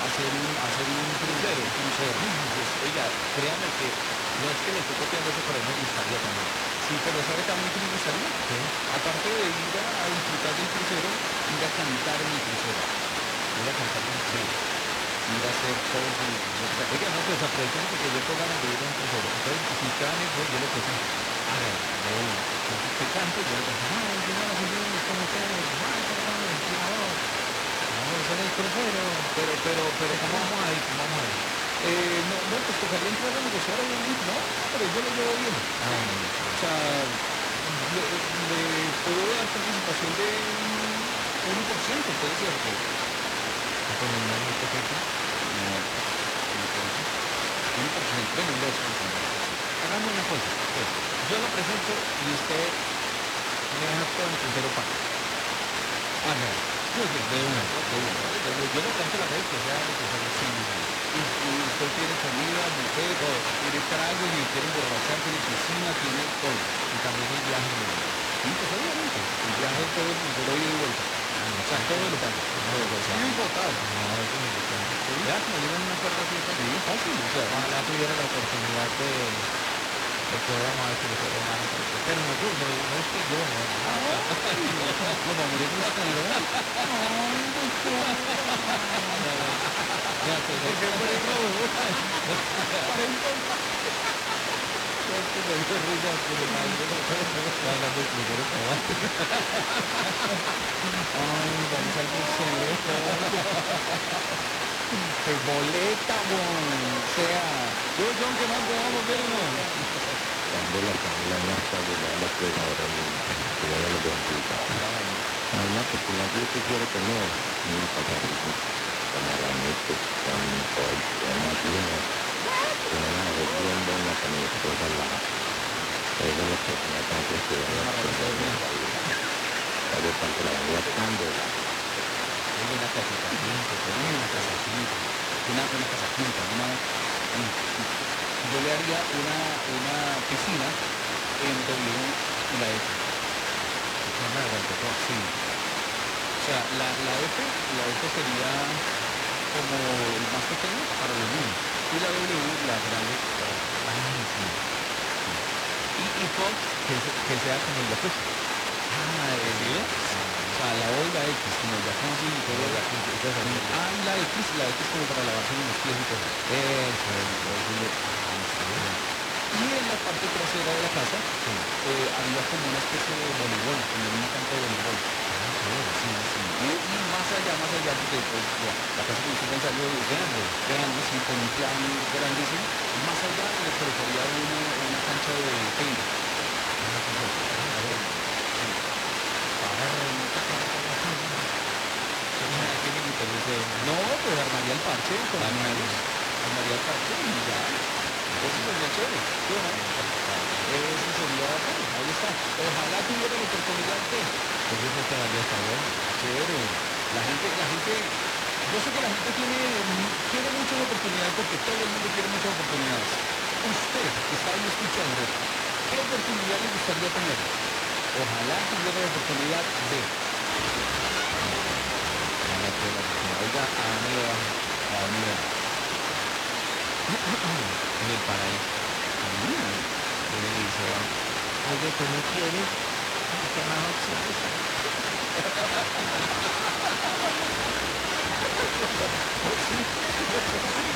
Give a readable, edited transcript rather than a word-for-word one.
hacer un crucero. Crucero. Pues, oiga, créanme que no es que le esté copiando eso, pero a mí me gustaría también. Sí, pero ¿sabe también que me gustaría? ¿Qué? Aparte de ir a disfrutar del crucero, ir a cantar en el crucero. Ir a cantar con Sí, ir a hacer shows oiga, no, pues aprovechemos porque yo tengo ganas de ir a un crucero. Entonces, si ustedes van a ir, pues, yo le presento. hágale, de una. Entonces, usted canta y yo le presento. Ay, señoras y señores, con ustedes. Ay, perdón, la voz. Vamos en el crucero. ¿Cómo vamos a ir? ¿Cómo vamos a ir? No, no, pues tocaría entrar a negociar, obviamente. No, pero yo lo llevo bien. Ah, bueno, listo, O listo. sea, le puedo dar participación de un 1%, puede ser. Ah, pues no es muy poquito. No, entonces, 1%, bueno, un 2%. Hagamos una cosa. Pues, Yo lo presento y usted me deja todo el crucero pago. hágale, Sí, sí, de una, de una. Yo le planto la red que sea lo que sea. Sí, sí, sí. Y usted tiene comida, buffet, todo. Tiene trago, y quiere emborrachar, tiene piscina, tiene todo. y también el viaje me Sí, pues obviamente. El viaje todo el crucero ida y vuelta. ah, no, O sea, sí, todo sí. lo pago. No, Todo. o sea, Sin votar. no, eso me gusta. Sí, Vea, como llegan a un acuerdo así, pues, sí, fácil. O sea, ojalá tuviera la oportunidad de poder amar al crucero, hermano, pero no yo, no, no es que yo, no, no. ay, como me gusta, ¿no? Ay, Ya, pues, ¿por qué por eso? Para entonces. es que me dio risa, pero mal, yo no está hablando del crucero como antes. Ay, vamos al crucero. Pues boleta, weón. O sea, yo, John, ¿qué más vamos a ver o no? Candela, Candela, buenas tardes, le habla Fred ahora mismo, que vaya los bendiga. Una oportunidad que yo quisiera tener, una pajarita, como la noche, con hoy, una llena, una bien buena con mi esposa al lado. Esa es la oportunidad que se vaya a tener en la vida. Ya de tanto la venía Candela. Hay una casita quinta, tenemos una casa quinta, una casa quinta, yo le haría una piscina en W y la F. Piscina de Guantepec. Sí. O sea, la F sería como el más pequeño para los niños. Y la W, la grande, para Ay, sí. y Fox, que sea como el jacuzzi. Ah, ¿Sí? O sea, la O y la X, como el jacuzzi y todo. el jacuzzi, esa es Y A y la X como para lavarse en los pies y todo. eso, ah, sí. Y en la parte trasera de la casa Sí. había como una especie de voleibol, como un campo de voleibol. Ah, chévere. Sí, sí. Y más allá, porque pues, la casa que usted salió grande, grande, sí, con un plan grandísimo. Más allá le colocaría una cancha de tenis. Ah, sí, sí. Ah, bueno. Sí. Ah, ¿qué me quita ese? No, pues armaría el parche con Bacano. amigos. Armaría el parche y ya. Eso sería chévere. ¿Sí o no? Eso sería bacano. Ahí está. Ojalá tuviera la oportunidad de. Pues yo creo que Valdés está bueno. Chévere. Yo sé que la gente quiere muchas oportunidades porque todo el mundo quiere muchas oportunidades. Usted que está ahí escuchando, ¿qué oportunidad le gustaría tener? Ojalá tuviera la oportunidad de. Ojalá que la oportunidad. Oiga, ¿a dónde le va? ¿A dónde le va? En el paraíso. Viene y dice, oye, ¿tú no quieres? ¿Qué más opciones hay?